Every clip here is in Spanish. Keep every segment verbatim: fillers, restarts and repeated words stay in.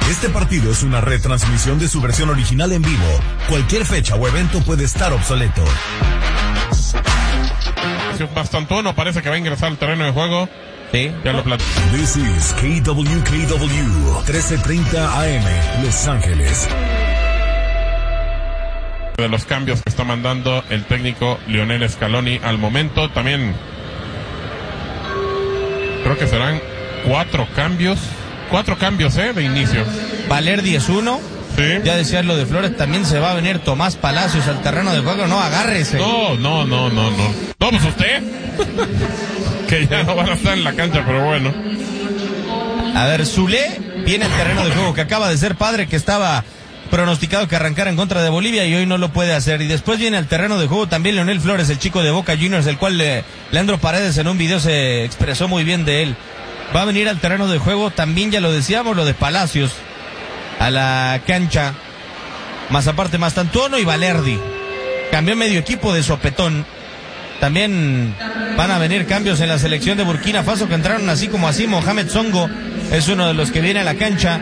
Este partido es una retransmisión de su versión original en vivo. Cualquier fecha o evento puede estar obsoleto. Mastantuono parece que va a ingresar al terreno de juego. Sí. Ya lo platico. This is K W K W, trece treinta A M, Los Ángeles. De los cambios que está mandando el técnico Lionel Scaloni al momento, también creo que serán cuatro cambios, cuatro cambios, eh, de inicio. Valerdi es uno. Sí. Ya decías lo de Flores, también se va a venir Tomás Palacios al terreno de juego. No, agárrese. No, no, no, no, no. No, pues usted. Que ya no van a estar en la cancha, pero bueno. A ver, Zulé viene al terreno de juego, que acaba de ser padre, que estaba pronosticado que arrancara en contra de Bolivia y hoy no lo puede hacer. Y después viene al terreno de juego también Leonel Flores, el chico de Boca Juniors, el cual eh, Leandro Paredes en un video se expresó muy bien de él. Va a venir al terreno de juego, también ya lo decíamos, lo de Palacios a la cancha, más aparte Mastantuono y Valerdi. Cambió medio equipo de sopetón. También van a venir cambios en la selección de Burkina Faso, que entraron así como así. Mohamed Songo es uno de los que viene a la cancha.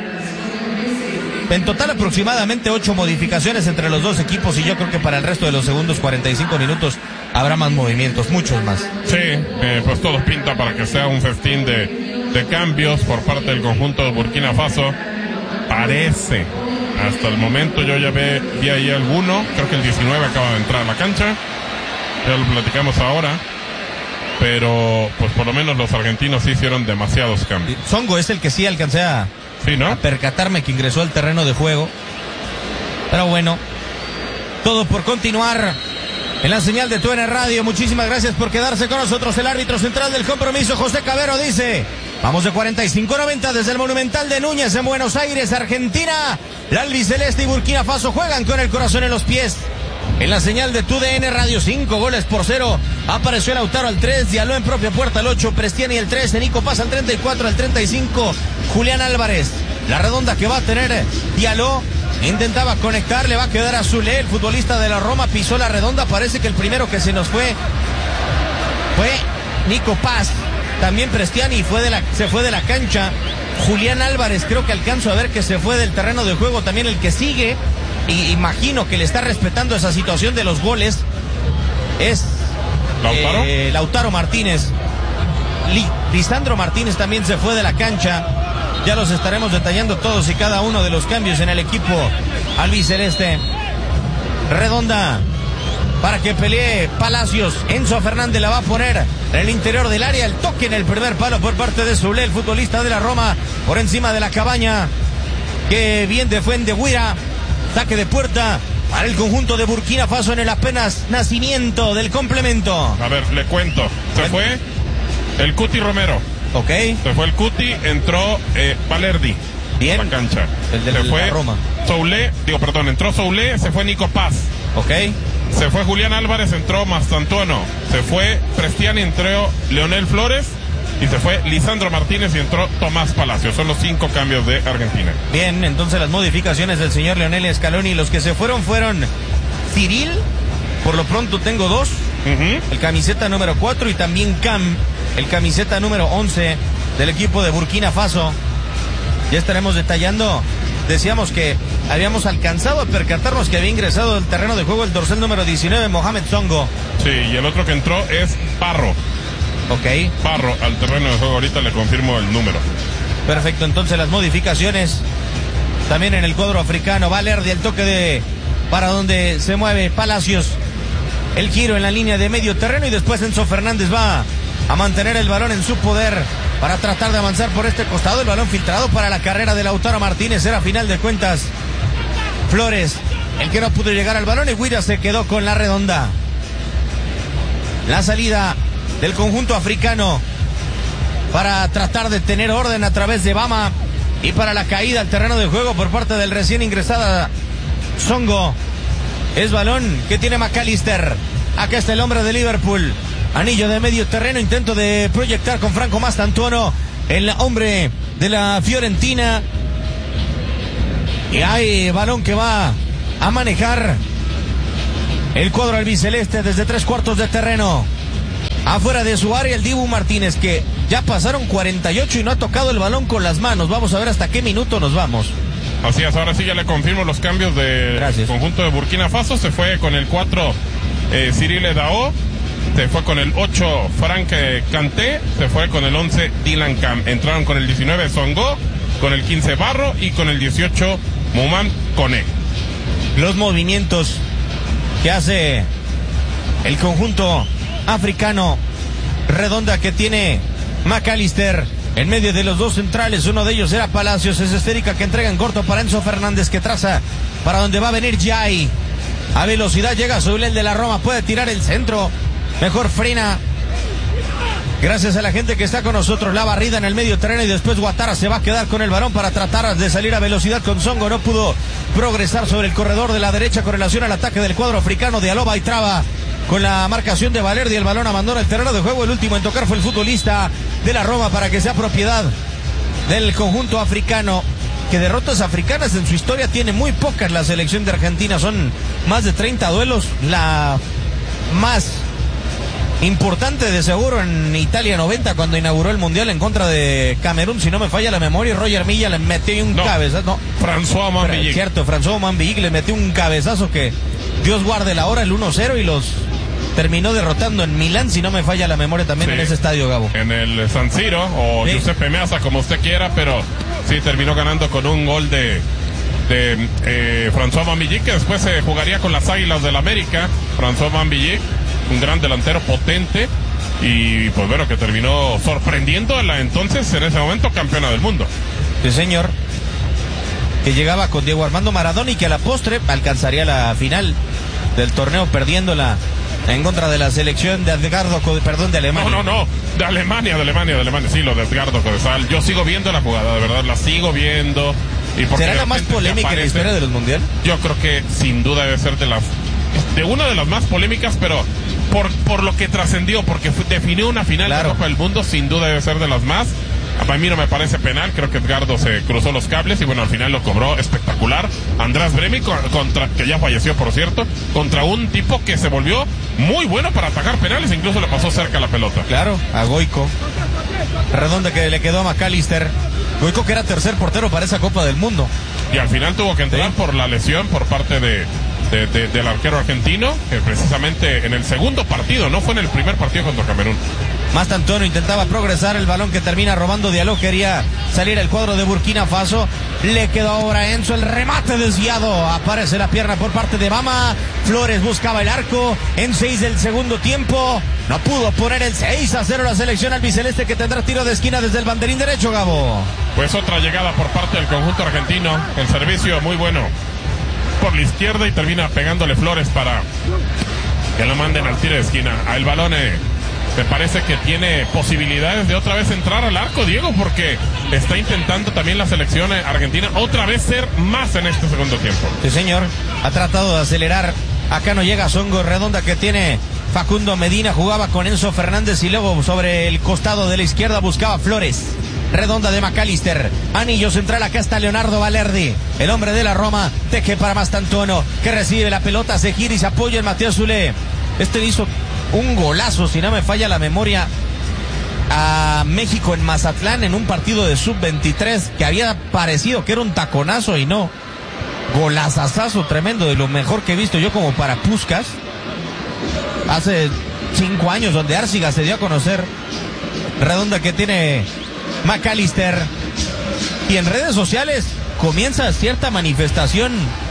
En total aproximadamente ocho modificaciones entre los dos equipos, y yo creo que para el resto de los segundos cuarenta y cinco minutos habrá más movimientos, muchos más. Sí, eh, pues todo pinta para que sea un festín de, de cambios por parte del conjunto de Burkina Faso. Parece, hasta el momento yo ya ve, vi ahí alguno, creo que el diecinueve acaba de entrar a la cancha, ya lo platicamos ahora, pero pues por lo menos los argentinos sí hicieron demasiados cambios. Songo es el que sí alcancé a, sí, ¿no? a percatarme que ingresó al terreno de juego, pero bueno, todo por continuar en la señal de T U N Radio. Muchísimas gracias por quedarse con nosotros. El árbitro central del compromiso, José Cabero, dice: vamos de cuarenta y cinco noventa desde el Monumental de Núñez en Buenos Aires, Argentina. La albiceleste y Burkina Faso juegan con el corazón en los pies. En la señal de T U D N Radio, cinco goles por cero. Apareció Lautaro al tres, Diallo en propia puerta al ocho, Prestiani el tres, Nico pasa al treinta y cuatro, al treinta y cinco, Julián Álvarez. La redonda que va a tener Diallo. Intentaba conectar, le va a quedar a Zulé, el futbolista de la Roma, pisó la redonda. Parece que el primero que se nos fue fue Nico Paz. También Prestiani fue de la, se fue de la cancha. Julián Álvarez, creo que alcanzo a ver que se fue del terreno de juego. También el que sigue, y imagino que le está respetando esa situación de los goles, es ¿Lautaro? Eh, Lautaro Martínez. Li, Lisandro Martínez también se fue de la cancha. Ya los estaremos detallando todos y cada uno de los cambios en el equipo albiceleste. Redonda para que pelee Palacios. Enzo Fernández la va a poner en el interior del área. El toque en el primer palo por parte de Zulé, el futbolista de la Roma, por encima de la cabaña. Que bien defiende Guira. Saque de puerta para el conjunto de Burkina Faso en el apenas nacimiento del complemento. A ver, le cuento. Se fue el Cuti Romero. Ok. Se fue el Cuti, entró eh, Valerdi. Bien. A la cancha. El de se la fue Roma. Soulé, digo, perdón, entró Soulé, se fue Nico Paz. Ok. Se fue Julián Álvarez, entró Mastantuono. Se fue Prestiani, entró Leonel Flores. Y se fue Lisandro Martínez y entró Tomás Palacios. Son los cinco cambios de Argentina. Bien, entonces las modificaciones del señor Leonel Scaloni. Los que se fueron fueron Cyril, por lo pronto tengo dos. Uh-huh. El camiseta número cuatro, y también Cam, el camiseta número once del equipo de Burkina Faso. Ya estaremos detallando. Decíamos que habíamos alcanzado a percatarnos que había ingresado al terreno de juego el dorsal número diecinueve, Mohamed Songo. Sí, y el otro que entró es Parro. Ok. Parro al terreno de juego, ahorita le confirmo el número. Perfecto, entonces las modificaciones también en el cuadro africano. Valerdi, el toque de para donde se mueve Palacios. El giro en la línea de medio terreno, y después Enzo Fernández va a mantener el balón en su poder para tratar de avanzar por este costado. El balón filtrado para la carrera de Lautaro Martínez. Era a final de cuentas Flores el que no pudo llegar al balón, y Guira se quedó con la redonda. La salida del conjunto africano para tratar de tener orden a través de Bama, y para la caída al terreno de juego por parte del recién ingresada Songo. Es balón que tiene McAllister. Acá está el hombre de Liverpool. Anillo de medio terreno, intento de proyectar con Franco Mastantuono, el hombre de la Fiorentina. Y hay balón que va a manejar el cuadro albiceleste desde tres cuartos de terreno. Afuera de su área el Dibu Martínez, que ya pasaron cuarenta y ocho y no ha tocado el balón con las manos. Vamos a ver hasta qué minuto nos vamos. Así es, ahora sí ya le confirmo los cambios del conjunto de Burkina Faso. Se fue con el cuatro eh, Cyril Dao, se fue con el ocho Frank Kanté, se fue con el once Dylan Cam. Entraron con el diecinueve Songo, con el quince Barro y con el dieciocho Moumam Koné. Los movimientos que hace el conjunto africano, redonda que tiene McAllister en medio de los dos centrales. Uno de ellos era Palacios, es esférica que entrega en corto para Enzo Fernández, que traza para donde va a venir Jai. A velocidad llega sobre el de la Roma, puede tirar el centro, mejor frena. Gracias a la gente que está con nosotros, la barrida en el medio terreno y después Ouattara se va a quedar con el balón para tratar de salir a velocidad con Songo. No pudo progresar sobre el corredor de la derecha con relación al ataque del cuadro africano. Diallo y traba con la marcación de Valerdi. El balón abandona el terreno de juego. El último en tocar fue el futbolista de la Roma para que sea propiedad del conjunto africano, que derrotas africanas en su historia tiene muy pocas la selección de Argentina. Son más de treinta duelos. La más importante de seguro en Italia noventa, cuando inauguró el Mundial en contra de Camerún, si no me falla la memoria, y Roger Milla le metió un no, cabezazo. No, François Mambillic. Cierto, François Mambillic le metió un cabezazo que Dios guarde la hora, el uno cero, y los terminó derrotando en Milán, si no me falla la memoria, también sí, en ese estadio, Gabo. En el San Siro, o sí, Giuseppe Meazza, como usted quiera, pero sí terminó ganando con un gol de de eh, François Mambillic, que después se jugaría con las Águilas del América. François Mambillic, un gran delantero potente, y pues bueno, que terminó sorprendiendo a la entonces, en ese momento, campeona del mundo. Sí, señor, que llegaba con Diego Armando Maradona y que a la postre alcanzaría la final del torneo perdiéndola en contra de la selección de Edgardo, perdón, de Alemania. No, no, no, de Alemania, de Alemania, de Alemania, sí, lo de Edgardo Codesal. Yo sigo viendo la jugada, de verdad, la sigo viendo. Y ¿será la más polémica en la historia de los mundiales? Yo creo que sin duda debe ser de las, de una de las más polémicas, pero por, por lo que trascendió, porque fue, definió una final claro. de Copa del Mundo, sin duda debe ser de las más. A mí no me parece penal, creo que Edgardo se cruzó los cables y bueno, al final lo cobró espectacular. András Bremi, contra, que ya falleció por cierto, contra un tipo que se volvió muy bueno para atajar penales, incluso le pasó cerca la pelota. Claro, a Goico. Redonda que le quedó a McAllister. Goico, que era tercer portero para esa Copa del Mundo. Y al final tuvo que entrar sí. por la lesión por parte de, de, de del arquero argentino, que precisamente en el segundo partido, no fue en el primer partido contra Camerún. Mastantuono intentaba progresar, el balón que termina robando Diallo, quería salir el cuadro de Burkina Faso, le quedó ahora a Enzo, el remate desviado, aparece la pierna por parte de Bama, Flores buscaba el arco, en seis del segundo tiempo, no pudo poner el seis a cero la selección albiceleste, que tendrá tiro de esquina desde el banderín derecho, Gabo. Pues otra llegada por parte del conjunto argentino, el servicio muy bueno por la izquierda y termina pegándole Flores para que lo manden al tiro de esquina. A el balón eh, me parece que tiene posibilidades de otra vez entrar al arco, Diego, porque está intentando también la selección argentina otra vez ser más en este segundo tiempo. Sí, señor, ha tratado de acelerar, acá no llega Songo, redonda que tiene Facundo Medina, jugaba con Enzo Fernández y luego sobre el costado de la izquierda buscaba Flores. Redonda de McAllister, anillo central, acá está Leonardo Valerdi, el hombre de la Roma, teje para Mastantuono, que recibe la pelota, se gira y se apoya en Mateo Zule. Este hizo un golazo, si no me falla la memoria, a México en Mazatlán en un partido de sub veintitrés que había parecido que era un taconazo y no. Golazazazo tremendo, de lo mejor que he visto yo como para Puskás. Hace cinco años, donde Arciga se dio a conocer. Redonda que tiene McAllister. Y en redes sociales comienza cierta manifestación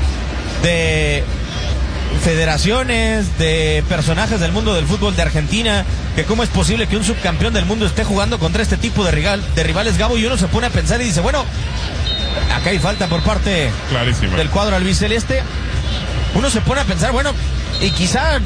de federaciones, de personajes del mundo del fútbol de Argentina, que cómo es posible que un subcampeón del mundo esté jugando contra este tipo de, rival, de rivales, Gabo, y uno se pone a pensar y dice, bueno, acá hay falta por parte Clarísima. del cuadro albiceleste. Uno se pone a pensar, bueno, y quizá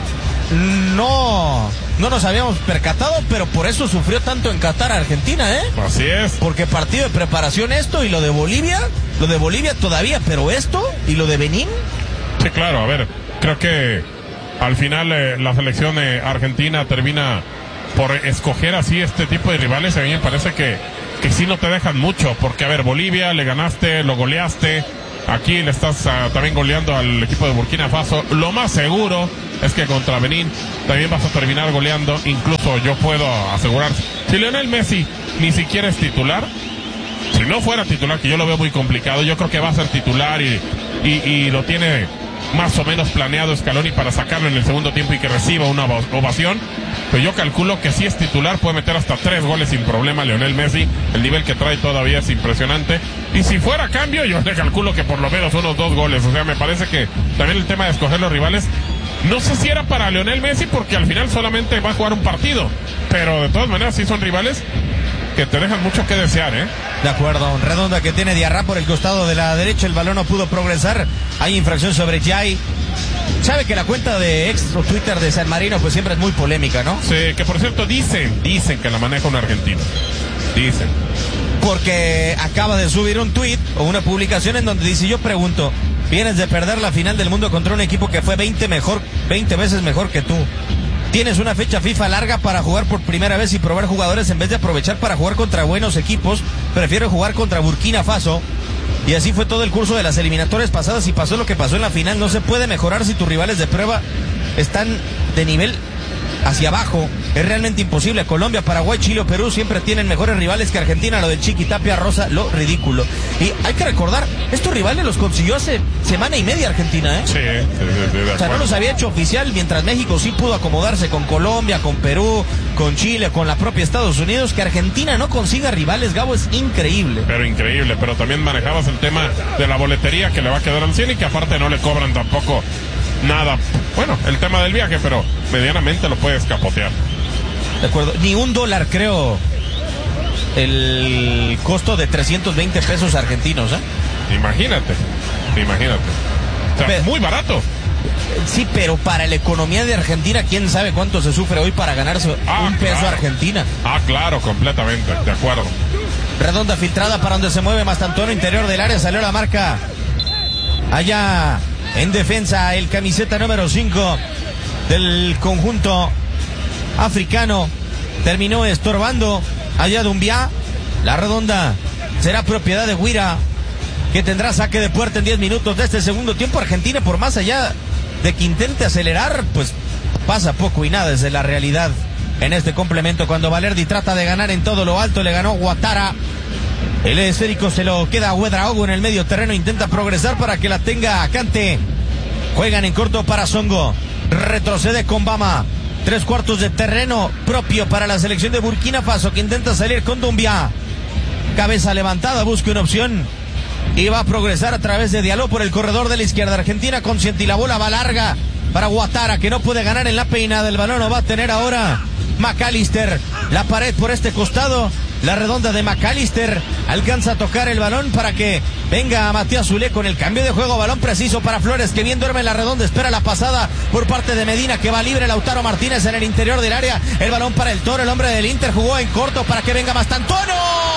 no, no nos habíamos percatado, pero por eso sufrió tanto en Qatar Argentina, ¿eh? Así es. Porque partido de preparación esto, y lo de Bolivia, lo de Bolivia todavía, pero esto, y lo de Benín. Sí, claro, a ver, creo que al final eh, la selección eh, argentina termina por escoger así este tipo de rivales. A mí me parece que, que sí no te dejan mucho, porque a ver, Bolivia le ganaste, lo goleaste, aquí le estás uh, también goleando al equipo de Burkina Faso. Lo más seguro es que contra Benín también vas a terminar goleando. Incluso yo puedo asegurar, si Lionel Messi ni siquiera es titular, si si no fuera titular, que yo lo veo muy complicado, yo creo que va a ser titular y, y, y lo tiene más o menos planeado Scaloni para sacarlo en el segundo tiempo y que reciba una ovación. Pero yo calculo que si es titular puede meter hasta tres goles sin problema Lionel Messi. El nivel que trae todavía es impresionante. Y si fuera cambio, yo le calculo que por lo menos unos dos goles. O sea, me parece que también el tema de escoger los rivales, no sé si era para Lionel Messi porque al final solamente va a jugar un partido. Pero de todas maneras sí son rivales que te dejan mucho que desear, ¿eh? De acuerdo. Redonda que tiene Diarra por el costado de la derecha. El balón no pudo progresar. Hay infracción sobre Jai. Sabe que la cuenta de ex o Twitter de San Marino pues siempre es muy polémica, ¿no? Sí, que por cierto dicen, dicen que la maneja un argentino. Dicen. Porque acaba de subir un tweet o una publicación en donde dice, yo pregunto, vienes de perder la final del mundo contra un equipo que fue veinte mejor, veinte veces mejor que tú. Tienes una fecha FIFA larga para jugar por primera vez y probar jugadores en vez de aprovechar para jugar contra buenos equipos. Prefiero jugar contra Burkina Faso. Y así fue todo el curso de las eliminatorias pasadas y pasó lo que pasó en la final. No se puede mejorar si tus rivales de prueba están de nivel hacia abajo. Es realmente imposible. Colombia, Paraguay, Chile o Perú siempre tienen mejores rivales que Argentina. Lo del Chiqui Tapia Rosa, lo ridículo. Y hay que recordar, estos rivales los consiguió hace semana y media Argentina, ¿eh? Sí, sí, sí, de o sea, no los había hecho oficial, mientras México sí pudo acomodarse con Colombia, con Perú, con Chile, con la propia Estados Unidos. Que Argentina no consiga rivales, Gabo, es increíble. Pero increíble, pero también manejabas el tema de la boletería que le va a quedar al cien y que aparte no le cobran tampoco nada. Bueno, el tema del viaje, pero medianamente lo puedes capotear. De acuerdo, ni un dólar creo el costo de trescientos veinte pesos argentinos, ¿eh? Imagínate, imagínate. O sea, pero, muy barato. Sí, pero para la economía de Argentina, quién sabe cuánto se sufre hoy para ganarse ah, un peso claro. Argentina. Ah, claro, completamente, de acuerdo. Redonda filtrada para donde se mueve Mastantuono, interior del área, salió la marca. Allá en defensa, el camiseta número cinco del conjunto africano terminó estorbando allá Dumbiá. La redonda será propiedad de Guira, que tendrá saque de puerta en diez minutos de este segundo tiempo. Argentina, por más allá de que intente acelerar, pues pasa poco y nada desde la realidad en este complemento. Cuando Valerdi trata de ganar en todo lo alto, le ganó Guatara. El esférico se lo queda a Ouedraogo en el medio terreno, intenta progresar para que la tenga Kante. Juegan en corto para Songo, retrocede con Bama. Tres cuartos de terreno propio para la selección de Burkina Faso, que intenta salir con Doumbia. Cabeza levantada, busca una opción y va a progresar a través de Diallo por el corredor de la izquierda. Argentina consciente y la bola va larga para Guatara, que no puede ganar en la peinada. El balón lo va a tener ahora McAllister. La pared por este costado, la redonda de McAllister alcanza a tocar el balón para que venga Matías Zulé con el cambio de juego. Balón preciso para Flores, que bien duerme en la redonda, espera la pasada por parte de Medina, que va libre. Lautaro Martínez en el interior del área, el balón para el Toro, el hombre del Inter jugó en corto para que venga Mastantuono.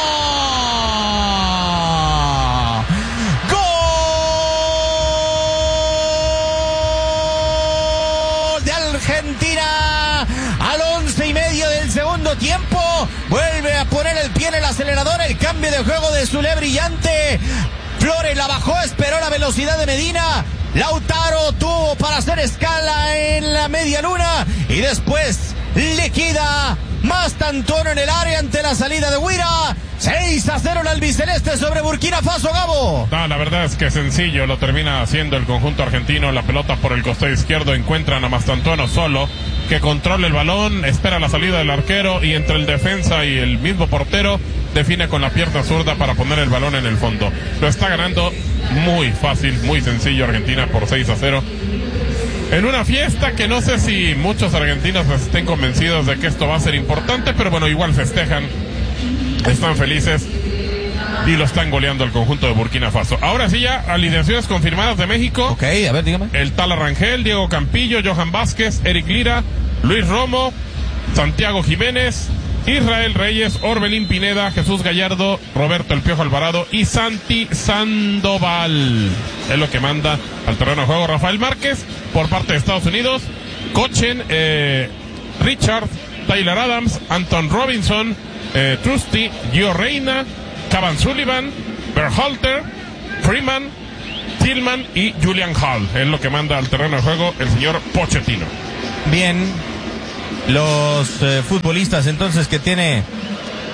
¡Gol de Argentina! Al once y medio del segundo tiempo, vuelve a poner el pie en el acelerador. El cambio de juego de Zulé brillante. Flores la bajó, esperó la velocidad de Medina. Lautaro tuvo para hacer escala en la media luna y después liquida Mastantuono en el área ante la salida de Guira. seis a cero el albiceleste sobre Burkina Faso, Gabo. No, la verdad es que sencillo, lo termina haciendo el conjunto argentino. La pelota por el costado izquierdo, encuentran a Mastantuono solo, que controla el balón, espera la salida del arquero y entre el defensa y el mismo portero define con la pierna zurda para poner el balón en el fondo. Lo está ganando muy fácil, muy sencillo Argentina por seis a cero. En una fiesta que no sé si muchos argentinos estén convencidos de que esto va a ser importante, pero bueno, igual festejan, están felices y lo están goleando el conjunto de Burkina Faso. Ahora sí, ya alineaciones confirmadas de México. Ok, a ver, dígame. El Tala Rangel, Diego Campillo, Johan Vázquez, Eric Lira, Luis Romo, Santiago Jiménez, Israel Reyes, Orbelín Pineda, Jesús Gallardo, Roberto El Piojo Alvarado y Santi Sandoval. Es lo que manda al terreno de juego Rafael Márquez por parte de Estados Unidos. Cochen, eh, Richard, Tyler Adams, Anton Robinson, eh, Trusty, Gio Reina, Cavan Sullivan, Berhalter, Freeman, Tillman y Julian Hall. Es lo que manda al terreno de juego el señor Pochettino. Bien, los eh, futbolistas entonces que tiene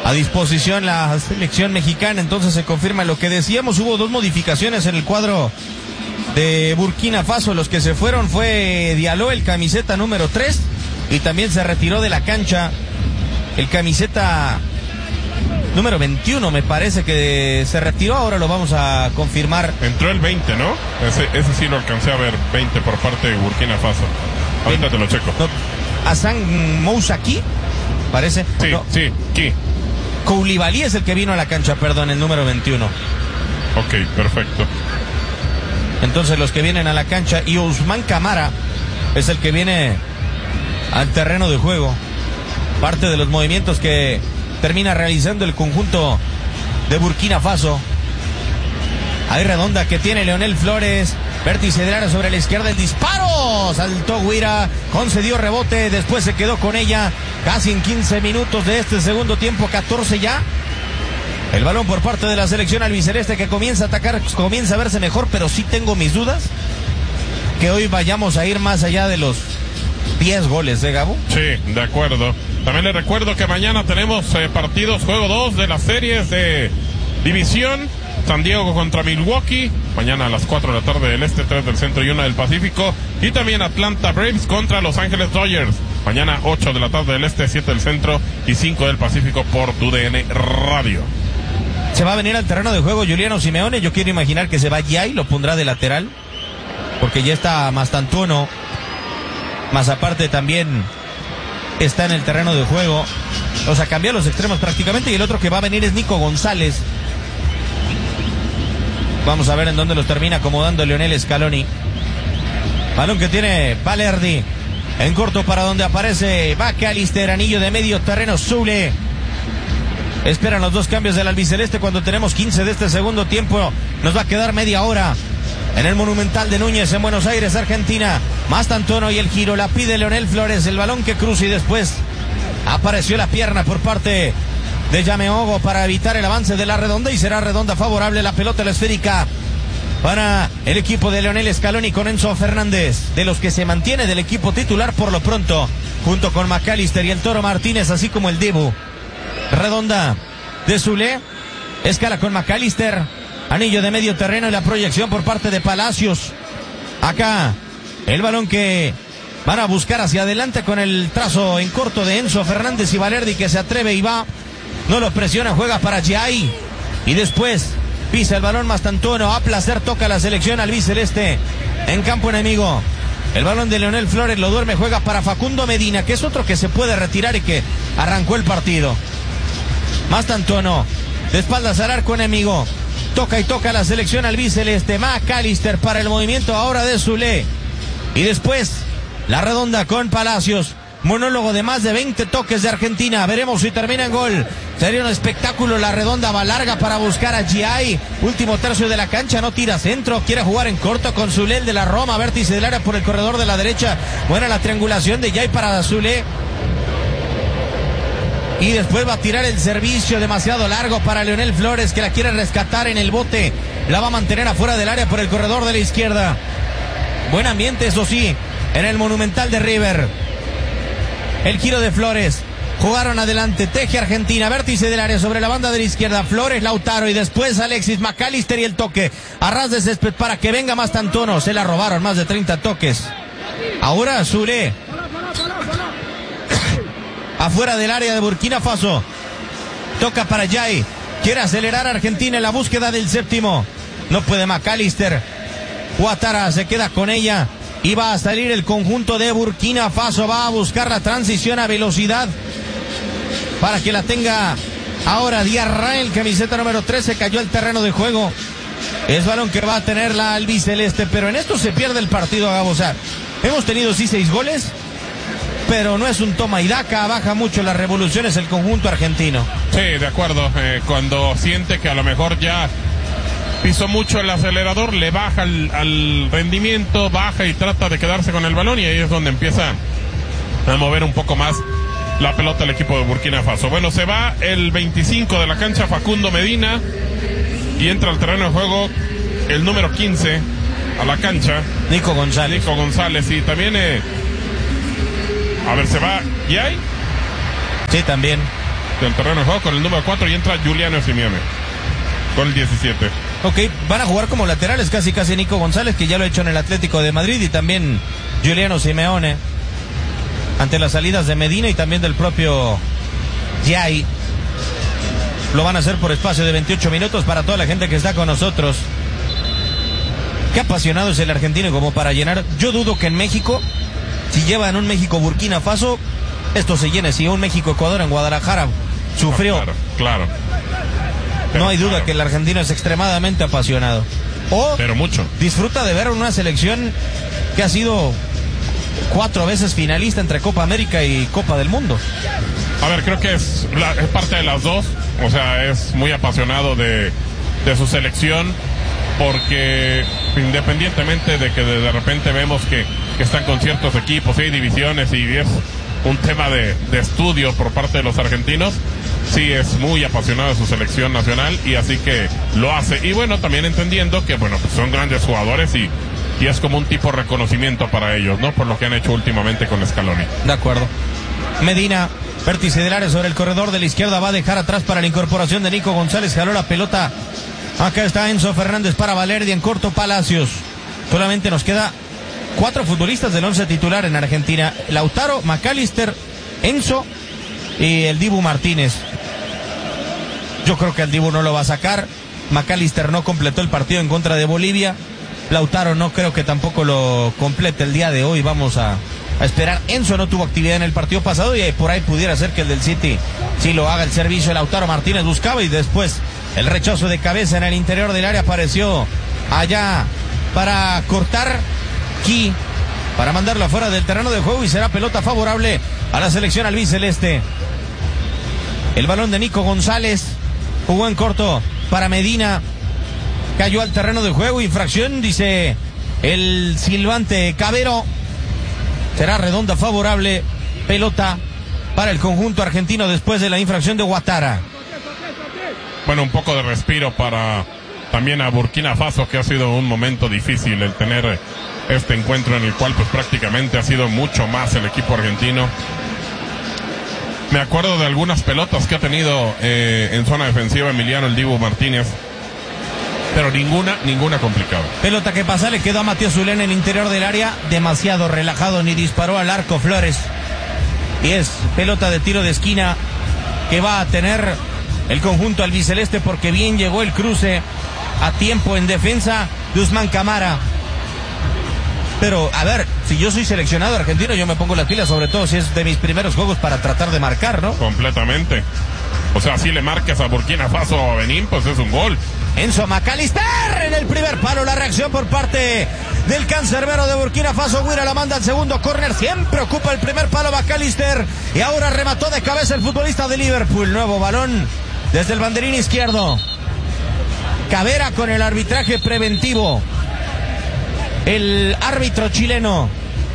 a disposición la selección mexicana. Entonces se confirma lo que decíamos, hubo dos modificaciones en el cuadro de Burkina Faso. Los que se fueron fue Diallo, el camiseta número tres, y también se retiró de la cancha el camiseta número veintiuno, me parece que se retiró, ahora lo vamos a confirmar. Entró el veinte, ¿no? Ese, ese sí lo alcancé a ver, veinte por parte de Burkina Faso. Ahorita te lo checo. No, Hassan Moussaki, parece. Sí, no. sí, aquí. Koulibaly es el que vino a la cancha, perdón, el número veintiuno. Ok, perfecto. Entonces los que vienen a la cancha, y Ousmane Camara es el que viene al terreno de juego. Parte de los movimientos que termina realizando el conjunto de Burkina Faso. Ahí redonda que tiene Leonel Flores. Vértice del área sobre la izquierda, el disparo. Saltó Guira, concedió rebote, después se quedó con ella. Casi en quince minutos de este segundo tiempo, catorce ya. El balón por parte de la selección albiceleste que comienza a atacar, comienza a verse mejor, pero sí tengo mis dudas que hoy vayamos a ir más allá de los diez goles, ¿eh, Gabo? Sí, de acuerdo. También les recuerdo que mañana tenemos eh, partidos, juego dos de las series de división. San Diego contra Milwaukee, mañana a las cuatro de la tarde del este, tres del centro y una del Pacífico. Y también Atlanta Braves contra Los Ángeles Dodgers, mañana ocho de la tarde del este, siete del centro y cinco del Pacífico por tu D N Radio. Se va a venir al terreno de juego Juliano Simeone. Yo quiero imaginar que se va ya y lo pondrá de lateral, porque ya está Mastantuono, más aparte también está en el terreno de juego. O sea, cambia los extremos prácticamente, y el otro que va a venir es Nico González. Vamos a ver en dónde los termina acomodando Lionel Scaloni. Balón que tiene Balerdi en corto para donde aparece McAllister, anillo de medio terreno, Zule. Esperan los dos cambios del albiceleste cuando tenemos quince de este segundo tiempo. Nos va a quedar media hora en el Monumental de Núñez en Buenos Aires, Argentina. Mastantuono y el giro, la pide Leonel Flores, el balón que cruza y después apareció la pierna por parte de Yameogo para evitar el avance de la redonda, y será redonda favorable la pelota la esférica para el equipo de Lionel Scaloni con Enzo Fernández, de los que se mantiene del equipo titular por lo pronto, junto con McAllister y el Toro Martínez, así como el Dibu. Redonda de Zule, escala con McAllister, anillo de medio terreno y la proyección por parte de Palacios. Acá el balón que van a buscar hacia adelante con el trazo en corto de Enzo Fernández y Balerdi, que se atreve y va, no lo presiona, juega para Giai y después pisa el balón Mastantuono, a placer toca la selección albiceleste en campo enemigo. El balón de Leonel Flores lo duerme, juega para Facundo Medina, que es otro que se puede retirar y que arrancó el partido. Mastantuono, de espaldas al arco enemigo, toca y toca la selección albiceleste. McAllister para el movimiento ahora de Zule, y después la redonda con Palacios. Monólogo de más de veinte toques de Argentina. Veremos si termina en gol. Sería un espectáculo. La redonda va larga para buscar a Giai. Último tercio de la cancha, no tira centro. Quiere jugar en corto con Zule, el de la Roma. Vértice del área por el corredor de la derecha. Buena la triangulación de Giai para Zule. Y después va a tirar el servicio demasiado largo para Leonel Flores, que la quiere rescatar en el bote. La va a mantener afuera del área por el corredor de la izquierda. Buen ambiente, eso sí, en el Monumental de River. El giro de Flores, jugaron adelante, teje Argentina, vértice del área sobre la banda de la izquierda, Flores, Lautaro y después Alexis McAllister y el toque a ras de césped para que venga Mastantuono. Se la robaron, más de treinta toques. Ahora Zule, afuera del área de Burkina Faso, toca para Giai, quiere acelerar a Argentina en la búsqueda del séptimo, no puede McAllister. Ouattara se queda con ella. Y va a salir el conjunto de Burkina Faso. Va a buscar la transición a velocidad para que la tenga ahora Diarra. El camiseta número trece cayó al terreno de juego. Es balón que va a tener la albiceleste. Pero en esto se pierde el partido, Gabo. O sea, hemos tenido sí seis goles, pero no es un toma y daca. Baja mucho las revoluciones el conjunto argentino. Sí, de acuerdo. Eh, cuando siente que a lo mejor ya pisó mucho el acelerador, le baja al, al rendimiento, baja y trata de quedarse con el balón, y ahí es donde empieza a mover un poco más la pelota el equipo de Burkina Faso. Bueno, se va el veinticinco de la cancha, Facundo Medina, y entra al terreno de juego el número quince a la cancha, Nico González. Nico González, y también eh, a ver, se va Giai. Sí, también. del terreno de juego con el número cuatro y entra Giuliano Simeone con el diecisiete. Ok, van a jugar como laterales casi casi Nico González, que ya lo ha hecho en el Atlético de Madrid, y también Giuliano Simeone ante las salidas de Medina y también del propio Giai. Lo van a hacer por espacio de veintiocho minutos para toda la gente que está con nosotros. Qué apasionado es el argentino como para llenar. Yo dudo que en México, si llevan un México-Burkina Faso, esto se llene. Si un México-Ecuador en Guadalajara sufrió. Oh, claro, claro. Pero no hay duda claro. que el argentino es extremadamente apasionado. O pero mucho. Disfruta de ver una selección que ha sido cuatro veces finalista entre Copa América y Copa del Mundo. A ver, creo que es, la, es parte de las dos. O sea, es muy apasionado de, de su selección, porque independientemente de que de, de repente vemos que, que están con ciertos equipos, hay divisiones y es un tema de, de estudio por parte de los argentinos, sí es muy apasionado de su selección nacional y así que lo hace. Y bueno, también entendiendo que bueno, pues son grandes jugadores y, y es como un tipo de reconocimiento para ellos, ¿no? Por lo que han hecho últimamente con Scaloni. De acuerdo. Medina, vértice del área sobre el corredor de la izquierda, va a dejar atrás para la incorporación de Nico González, jaló la pelota. Acá está Enzo Fernández para Valerdi, en corto Palacios. Solamente nos queda cuatro futbolistas del once titular en Argentina: Lautaro, McAllister, Enzo y el Dibu Martínez. Yo creo que el Dibu no lo va a sacar. McAllister no completó el partido en contra de Bolivia. Lautaro no creo que tampoco lo complete el día de hoy. Vamos a, a esperar. Enzo no tuvo actividad en el partido pasado y por ahí pudiera ser que el del City sí lo haga el servicio. Lautaro Martínez buscaba y después el rechazo de cabeza en el interior del área apareció allá para cortar Ki, para mandarlo afuera del terreno de juego, y será pelota favorable a la selección albiceleste. El balón de Nico González jugó en corto para Medina, cayó al terreno de juego, infracción, dice el silbante Cabero. Será redonda favorable, pelota para el conjunto argentino después de la infracción de Ouattara. Bueno, un poco de respiro para también a Burkina Faso, que ha sido un momento difícil el tener este encuentro en el cual pues prácticamente ha sido mucho más el equipo argentino. Me acuerdo de algunas pelotas que ha tenido eh, en zona defensiva Emiliano el Dibu Martínez, pero ninguna, ninguna complicada. Pelota que pasa, le quedó a Matías Zulén en el interior del área, demasiado relajado, ni disparó al arco Flores. Y es pelota de tiro de esquina que va a tener el conjunto albiceleste, porque bien llegó el cruce a tiempo en defensa de Usman Camara. Pero, a ver, si yo soy seleccionado argentino, yo me pongo las pilas, sobre todo si es de mis primeros juegos, para tratar de marcar, ¿no? Completamente. O sea, si le marcas a Burkina Faso o a Benín, pues es un gol. Enzo McAllister en el primer palo, la reacción por parte del cancerbero de Burkina Faso. Guira la manda al segundo córner, siempre ocupa el primer palo McAllister, y ahora remató de cabeza el futbolista de Liverpool. Nuevo balón desde el banderín izquierdo. Cabera con el arbitraje preventivo. El árbitro chileno.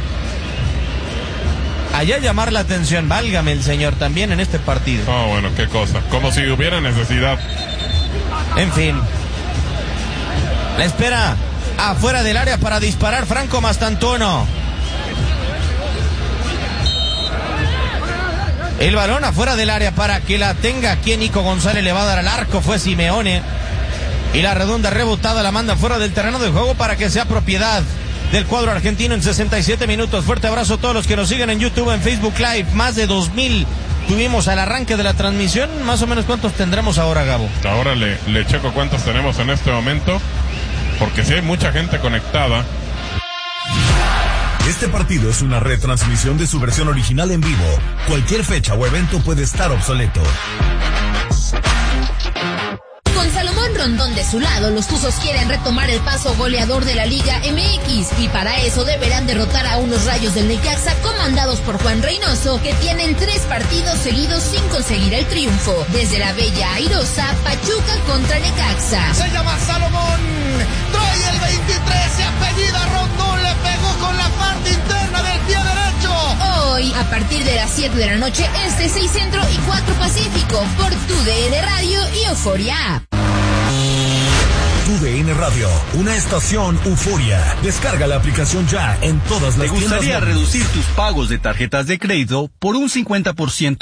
Allá llamar la atención, válgame el señor, también en este partido. Ah, oh, bueno, qué cosa. Como si hubiera necesidad. En fin. La espera afuera del área para disparar Franco Mastantuono. El balón afuera del área para que la tenga aquí Nico González, le va a dar al arco, fue Simeone. Y la redonda rebotada la manda fuera del terreno de juego para que sea propiedad del cuadro argentino en sesenta y siete minutos. Fuerte abrazo a todos los que nos siguen en YouTube, en Facebook Live. Más de dos mil tuvimos al arranque de la transmisión. Más o menos, ¿cuántos tendremos ahora, Gabo? Ahora le, le checo cuántos tenemos en este momento, porque sí hay mucha gente conectada. Este partido es una retransmisión de su versión original en vivo. Cualquier fecha o evento puede estar obsoleto. Con Salomón Rondón de su lado, los Tuzos quieren retomar el paso goleador de la Liga M X, y para eso deberán derrotar a unos Rayos del Necaxa comandados por Juan Reynoso, que tienen tres partidos seguidos sin conseguir el triunfo. Desde la Bella Airosa, Pachuca contra Necaxa. Se llama Salomón, trae el veintitrés, se apellida Rondón, le pegó con la parte interna del pie derecho. Hoy, a partir de las siete de la noche, este seis Centro y cuatro Pacífico, por Tu D N Radio y Euforia. Tu D N Radio, una estación Euforia. Descarga la aplicación ya en todas las tiendas. ¿Te gustaría reducir tus pagos de tarjetas de crédito por un cincuenta por ciento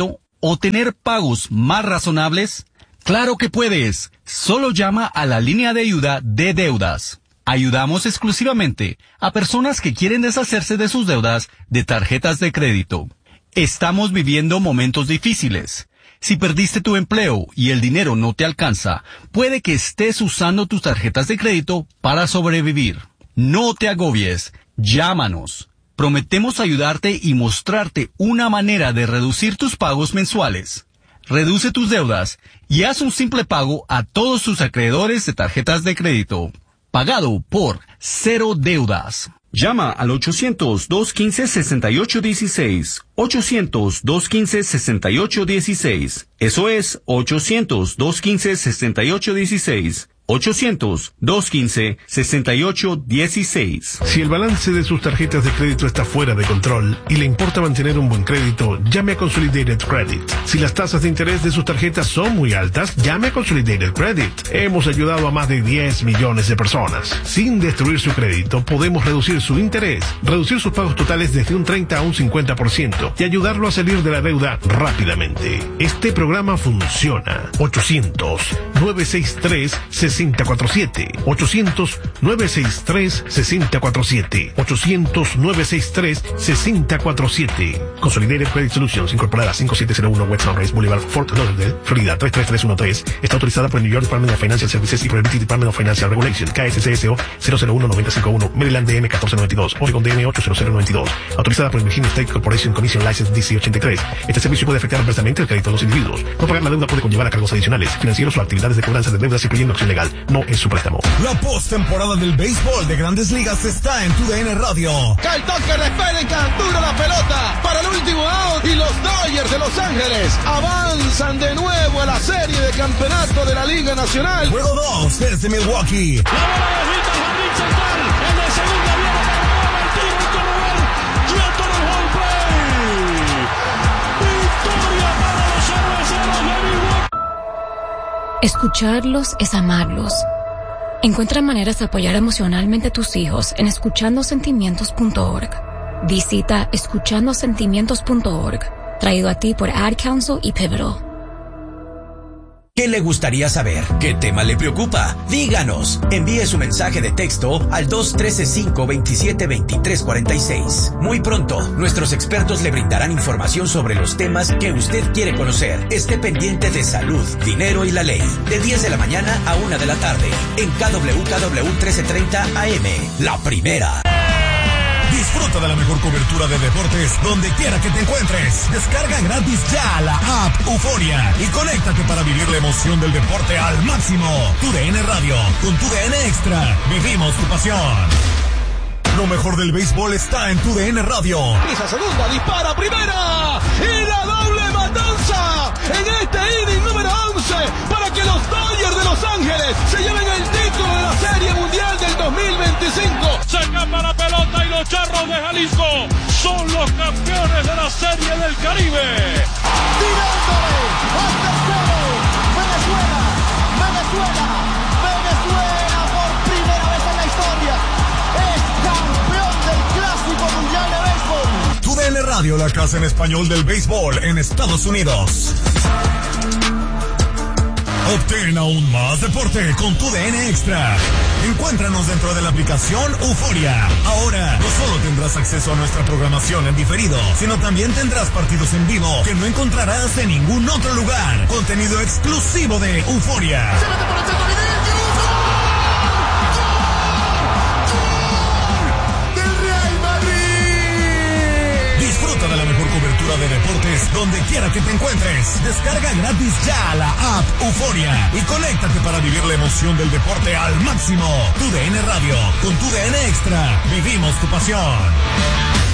o tener pagos más razonables? ¡Claro que puedes! Solo llama a la línea de ayuda de deudas. Ayudamos exclusivamente a personas que quieren deshacerse de sus deudas de tarjetas de crédito. Estamos viviendo momentos difíciles. Si perdiste tu empleo y el dinero no te alcanza, puede que estés usando tus tarjetas de crédito para sobrevivir. No te agobies. Llámanos. Prometemos ayudarte y mostrarte una manera de reducir tus pagos mensuales. Reduce tus deudas y haz un simple pago a todos tus acreedores de tarjetas de crédito. Pagado por Cero Deudas. Llama al ochocientos, dos quince, sesenta y ocho dieciséis. ochocientos, dos quince, sesenta y ocho dieciséis. Eso es ochocientos, dos quince, sesenta y ocho dieciséis. ochocientos, dos quince, sesenta y ocho dieciséis. Si el balance de sus tarjetas de crédito está fuera de control y le importa mantener un buen crédito, llame a Consolidated Credit. Si las tasas de interés de sus tarjetas son muy altas, llame a Consolidated Credit. Hemos ayudado a más de diez millones de personas. Sin destruir su crédito, podemos reducir su interés, reducir sus pagos totales desde un treinta a un cincuenta por ciento y ayudarlo a salir de la deuda rápidamente. Este programa funciona. ochocientos, nueve seis tres, seis cero cuatro siete. ochocientos, nueve seis tres, seis cero cuatro siete. ochocientos, nueve seis tres, seis cero cuatro siete. Consolidated Credit Solutions, incorporada cinco siete cero uno West Sunrise Boulevard, Fort Lauderdale, Florida tres tres tres uno tres. Está autorizada por el New York Department of Financial Services y por el British Department of Financial Regulation, K S C S O cero cero uno nueve cinco uno, Maryland D M catorce noventa y dos, Oregon D M ocho cero cero noventa y dos. Autorizada por el Virginia State Corporation Commission License D C ochenta y tres. Este servicio puede afectar adversamente el crédito de los individuos. No pagar la deuda puede conllevar a cargos adicionales, financieros o actividades de cobranza de deudas, incluyendo acción legal. No es su préstamo. La postemporada del béisbol de Grandes Ligas está en tu D N Radio. Kyle Tucker despega y captura la pelota para el último out y los Dodgers de Los Ángeles avanzan de nuevo a la serie de campeonato de la Liga Nacional. Juego dos desde Milwaukee. La bola de Rita Jardín central. El de segunda viene para el tiro y correr. Quieto en el home play. Victoria para los cerveceros de Milwaukee. Escucharlos es amarlos. Encuentra maneras de apoyar emocionalmente a tus hijos en escuchando sentimientos punto org. Visita escuchando sentimientos punto org, traído a ti por Ad Council y Pivotal. ¿Qué le gustaría saber? ¿Qué tema le preocupa? Díganos. Envíe su mensaje de texto al dos uno tres, cinco dos siete, dos tres cuatro seis. Muy pronto, nuestros expertos le brindarán información sobre los temas que usted quiere conocer. Esté pendiente de salud, dinero y la ley. De diez de la mañana a una de la tarde. En K W K W trece treinta A M. La primera. Disfruta de la mejor cobertura de deportes donde quiera que te encuentres. Descarga gratis ya la app Euforia y conéctate para vivir la emoción del deporte al máximo. Tu D N Radio, con tu D N Extra, vivimos tu pasión. Lo mejor del béisbol está en tu D N Radio. Pisa segunda, dispara primera y la doble matanza en este inning número once para que los Dodgers de Los Ángeles se lleven el título de la Serie Mundial del dos mil veinticinco. Se escapa la pelota y los Charros de Jalisco son los campeones de la Serie del Caribe. Tirándole hasta el cero. Venezuela, Venezuela, Venezuela por primera vez en la historia es campeón del Clásico Mundial de Béisbol. Tu D N Radio, la casa en español del béisbol en Estados Unidos. Obtén aún más deporte con tu D N Extra. Encuéntranos dentro de la aplicación Euforia. Ahora, no solo tendrás acceso a nuestra programación en diferido, sino también tendrás partidos en vivo que no encontrarás en ningún otro lugar. Contenido exclusivo de Euforia. Se mete por el centro, Disfruta de la mejor cobertura de deportes donde quiera que te encuentres. Descarga gratis ya la app Euforia y conéctate para vivir la emoción del deporte al máximo. Tu D N Radio, con tu D N Extra, vivimos tu pasión.